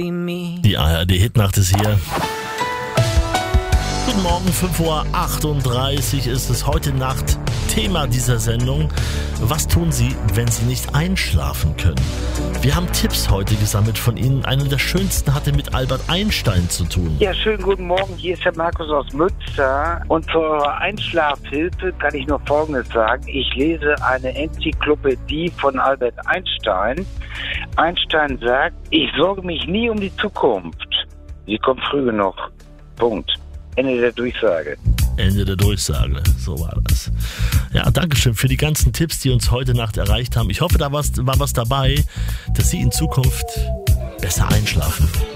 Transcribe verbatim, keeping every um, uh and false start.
Die A R D-Hitnacht ist hier. Guten Morgen, fünf Uhr achtunddreißig ist es heute Nacht. Thema dieser Sendung: Was tun Sie, wenn Sie nicht einschlafen können? Wir haben Tipps heute gesammelt von Ihnen. Einer der schönsten hatte mit Albert Einstein zu tun. Ja, schönen guten Morgen. Hier ist der Markus aus Münster. Und zur eurer Einschlafhilfe kann ich nur Folgendes sagen. Ich lese eine Enzyklopädie von Albert Einstein. Einstein sagt: Ich sorge mich nie um die Zukunft. Sie kommt früh genug. Punkt. Ende der Durchsage. Ende der Durchsage, so war das. Ja, Dankeschön für die ganzen Tipps, die uns heute Nacht erreicht haben. Ich hoffe, da war was dabei, dass Sie in Zukunft besser einschlafen.